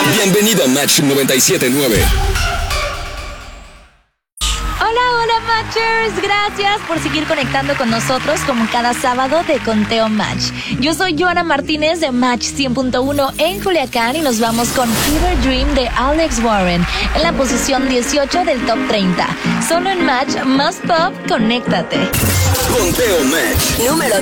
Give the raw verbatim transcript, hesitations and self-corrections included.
Bienvenido a Match noventa y siete punto nueve. Hola, hola Matchers, gracias por seguir conectando con nosotros como cada sábado de Conteo Match. Yo soy Joana Martínez de Match cien punto uno en Culiacán y nos vamos con Fever Dream de Alex Warren en la posición dieciocho del top treinta. Solo en Match, más pop, conéctate. Conteo Match número